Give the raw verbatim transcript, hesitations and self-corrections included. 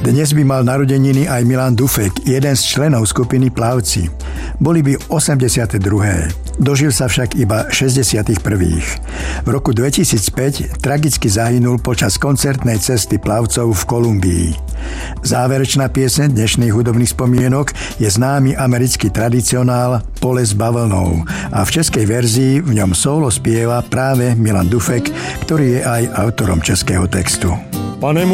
Dnes by mal narodeniny aj Milan Dufek, jeden z členov skupiny Plavci. Boli by osemdesiate druhé. Dožil sa však iba šesťdesiatych prvých. V roku dvetisícpäť tragicky zahynul počas koncertnej cesty plavcov v Kolumbii. Záverečná pieseň dnešných hudobných spomienok je známy americký tradicionál Pole s bavlnou a v českej verzii v ňom solo spieva práve Milan Dufek, ktorý je aj autorom českého textu. Pane